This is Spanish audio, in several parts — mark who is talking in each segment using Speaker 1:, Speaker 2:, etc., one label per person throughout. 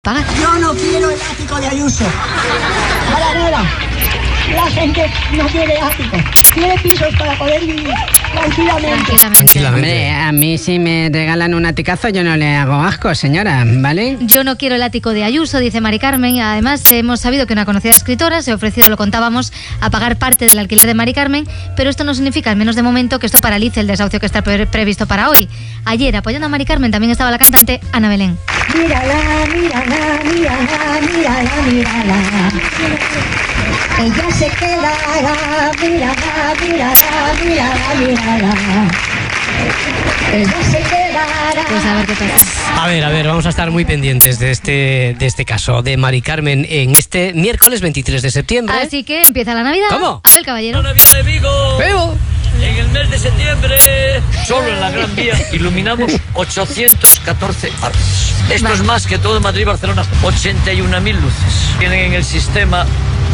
Speaker 1: pagar.
Speaker 2: Yo no quiero el ático de Ayuso. Para nada. La gente no quiere ático. Quiere pisos para poder vivir tranquilamente.
Speaker 1: Hombre, a mí si me regalan un aticazo yo no le hago asco, señora, ¿vale?
Speaker 3: Yo no quiero el ático de Ayuso, dice Mari Carmen. Además, hemos sabido que una conocida escritora se ha ofrecido, lo contábamos, a pagar parte del alquiler de Mari Carmen, pero esto no significa, al menos de momento, que esto paralice el desahucio que está previsto para hoy. Ayer, apoyando a Mari Carmen, también estaba la cantante Ana Belén.
Speaker 2: Mírala, mírala, mírala, mírala, mírala. Ella se quedará, mírala, mírala, mírala, mírala. Ella se quedará.
Speaker 3: Pues a ver qué pasa.
Speaker 4: A ver, vamos a estar muy pendientes de este caso de Mari Carmen en este miércoles 23 de septiembre.
Speaker 3: Así que empieza la Navidad.
Speaker 4: ¿Cómo?
Speaker 3: A ver, caballero.
Speaker 5: La Navidad de Vigo.
Speaker 4: ¡Vigo!
Speaker 5: En el mes de septiembre, solo en la Gran Vía, iluminamos 814 árboles. Esto es más que todo Madrid y Barcelona. 81.000 luces. Tienen en el sistema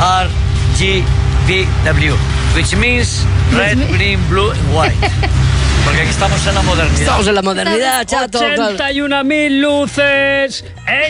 Speaker 5: RGBW, which means red, green, blue and white. Porque aquí estamos en la modernidad.
Speaker 4: Estamos en la modernidad, chato.
Speaker 6: 81.000 luces,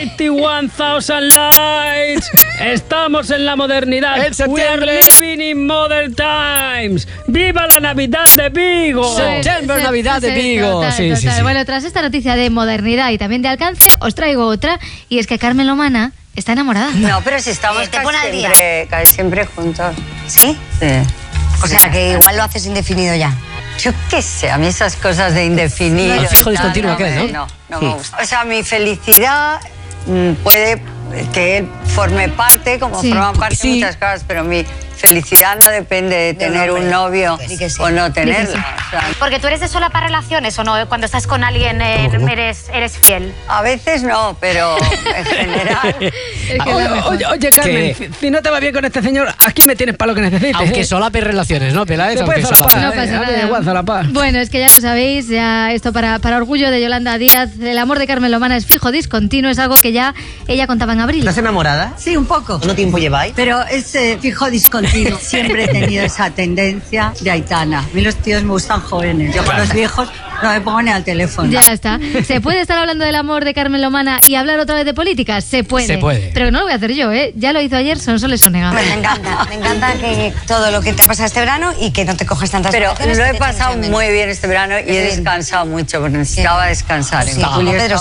Speaker 6: 81,000 lights. Estamos en la modernidad.
Speaker 4: En septiembre.
Speaker 6: We are living in modern times. ¡Viva la Navidad de Vigo!
Speaker 4: Septiembre, Navidad de Vigo.
Speaker 3: Total,
Speaker 4: Sí.
Speaker 3: Bueno, tras esta noticia de modernidad y también de alcance, os traigo otra, y es que Carmen Lomana está enamorada.
Speaker 7: No, pero si estamos casi siempre juntos. ¿Sí? Sí. O sea, que igual lo haces indefinido ya. Yo qué sé, a mí esas cosas de indefinido...
Speaker 4: El fijo discontinuo, ¿qué es,
Speaker 7: no? No me gusta. O sea, mi felicidad puede que él forme parte, como forman parte muchas cosas, pero mi felicidad no depende de tener un novio o no tenerlo. O sea,
Speaker 8: porque tú eres de solapar relaciones, ¿o no? Cuando estás con alguien eres fiel.
Speaker 7: a veces no, pero en general...
Speaker 1: Oye, Carmen, si no te va bien con este señor, aquí me tienes para lo que necesites.
Speaker 4: Aunque solapes relaciones, ¿no, Peláez?
Speaker 1: Te puedes solapar,
Speaker 3: No pasa nada.
Speaker 1: igual solapar.
Speaker 3: Bueno, es que ya lo sabéis, ya esto para orgullo de Yolanda Díaz, el amor de Carmen Lomana es fijo discontinuo, es algo que ya ella contaba en abril.
Speaker 9: ¿Estás enamorada?
Speaker 2: Sí, un poco.
Speaker 9: ¿Cuánto tiempo lleváis?
Speaker 2: Pero es fijo discontinuo. Siempre he tenido esa tendencia de Aitana. A mí los tíos me gustan jóvenes. Yo con los viejos no me pongo ni al teléfono.
Speaker 3: Ya está. ¿Se puede estar hablando del amor de Carmen Lomana y hablar otra vez de política? Se puede.
Speaker 4: Se puede.
Speaker 3: Pero no lo voy a hacer yo, ¿eh? Ya lo hizo ayer Sonsoles Onega.
Speaker 7: Me encanta que todo lo que te ha pasado este verano y que no te cojas tantas vacaciones. Pero lo he pasado muy bien este verano y he descansado mucho, porque necesitaba descansar.
Speaker 4: Sí,
Speaker 7: como Pedro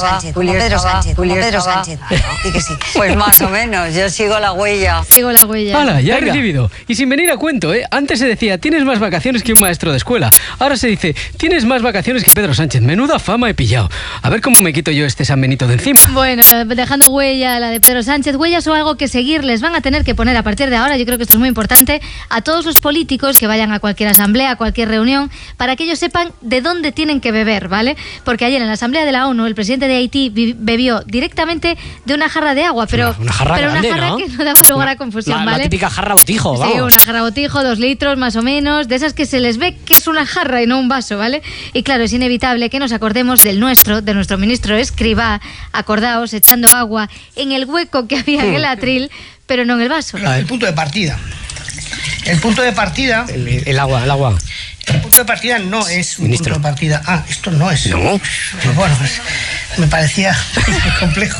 Speaker 7: Sánchez. Di que sí. Pues más o menos, yo sigo la huella.
Speaker 3: Sigo la huella.
Speaker 1: ¡Hala, ya he recibido! Y sin venir a cuento, ¿eh? Antes se decía, tienes más vacaciones que un maestro de escuela. Ahora se dice, tienes más vacaciones que Pedro Sánchez. Menuda fama he pillado. A ver cómo me quito yo este San Benito de encima.
Speaker 3: Bueno, dejando huella, la de Pedro Sánchez, huellas o algo que seguir les van a tener que poner a partir de ahora, yo creo que esto es muy importante, a todos los políticos que vayan a cualquier asamblea, a cualquier reunión, para que ellos sepan de dónde tienen que beber, ¿vale? Porque ayer en la asamblea de la ONU, el presidente de Haití bebió directamente de una jarra de agua, pero
Speaker 4: una jarra grande, ¿no?
Speaker 3: que no daba lugar a confusión, ¿vale?
Speaker 4: La típica jarra botijo, vamos.
Speaker 3: Sí, una jarra botijo, 2 litros más o menos, de esas que se les ve que es una jarra y no un vaso, ¿vale? Y claro, es inevitable que nos acordemos de nuestro ministro Escrivá, acordaos, echando agua en el hueco que había en el atril, pero no en el vaso.
Speaker 10: El punto de partida. El punto de partida...
Speaker 4: El agua.
Speaker 10: El punto de partida no es un
Speaker 4: Ministro.
Speaker 10: punto de partida. Ah, esto no es.
Speaker 4: No.
Speaker 10: Bueno, pues, me parecía complejo.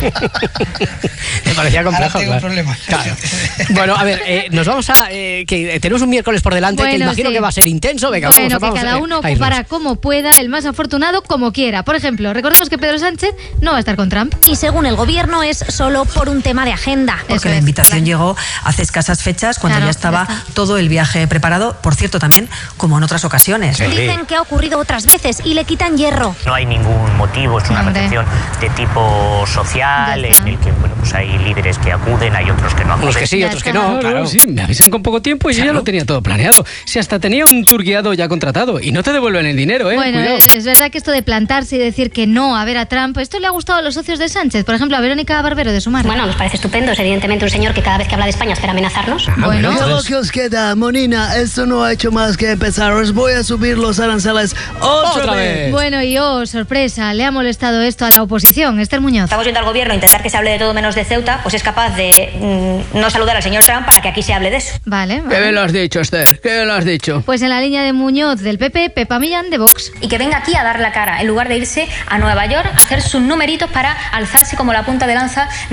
Speaker 4: Me parecía complejo,
Speaker 10: Ahora tengo
Speaker 4: claro.
Speaker 10: problemas.
Speaker 4: Claro. Bueno, a ver, nos vamos a... que tenemos un miércoles por delante, que
Speaker 3: Bueno,
Speaker 4: imagino
Speaker 3: sí.
Speaker 4: que va a ser intenso. Venga,
Speaker 3: Bueno,
Speaker 4: vamos
Speaker 3: que cada uno
Speaker 4: a irnos.
Speaker 3: ocupará como pueda, el más afortunado como quiera. Por ejemplo, recordemos que Pedro Sánchez no va a estar con Trump.
Speaker 8: Y según el gobierno es solo por un tema de agenda.
Speaker 9: Porque la invitación llegó hace escasas fechas, cuando
Speaker 3: Claro,
Speaker 9: ya estaba
Speaker 3: ya está.
Speaker 9: todo el viaje preparado. Por cierto, también, como en otras ocasiones.
Speaker 8: Dicen que ha ocurrido otras veces y le quitan hierro.
Speaker 5: No hay ningún motivo, es una
Speaker 3: Hombre.
Speaker 5: recepción de tipo social,
Speaker 3: Ya está.
Speaker 5: en el que pues hay líderes que acuden, hay otros que no acuden.
Speaker 4: Unos que sí,
Speaker 3: Ya
Speaker 4: otros que
Speaker 3: está.
Speaker 4: no, claro.
Speaker 1: Sí, me avisan con poco tiempo y yo ya lo tenía todo planeado. Si hasta tenía un tour guiado ya contratado y no te devuelven el dinero, ¿eh?
Speaker 3: Bueno,
Speaker 1: Cuidado.
Speaker 3: es verdad que esto de plantarse y decir que no a ver a Trump, esto le ha gustado a los socios de Sánchez. Por ejemplo, a Verónica Barbero de Sumar.
Speaker 8: Bueno, nos parece estupendo. Es evidentemente un señor que cada vez que habla de España espera amenazarnos.
Speaker 3: Bueno,
Speaker 4: entonces-
Speaker 11: ¿Qué os queda, Monina? Esto no ha hecho más que empezar. Os voy a subir los aranceles otra vez.
Speaker 3: Bueno, y sorpresa, le ha molestado esto a la oposición. Esther Muñoz.
Speaker 8: Estamos viendo al gobierno intentar que se hable de todo menos de Ceuta, pues es capaz de no saludar al señor Trump para que aquí se hable de eso.
Speaker 3: Vale.
Speaker 1: ¿Qué me lo has dicho, Esther? ¿Qué me lo has dicho?
Speaker 3: Pues en la línea de Muñoz del PP, Pepa Millán de Vox.
Speaker 8: Y que venga aquí a dar la cara, en lugar de irse a Nueva York a hacer sus numeritos para alzarse como la punta de lanza